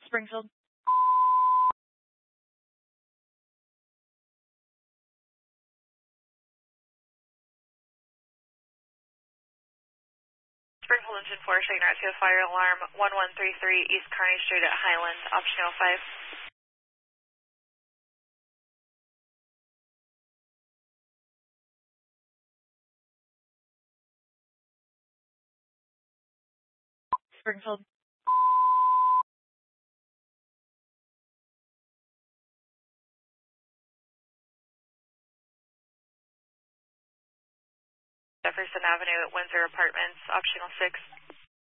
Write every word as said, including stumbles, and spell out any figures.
Springfield. Springfield Engine four, showing rescue fire alarm one one three three East Kearney Street at Highland, option oh five. Springfield. Jefferson Avenue at Windsor Apartments, optional six.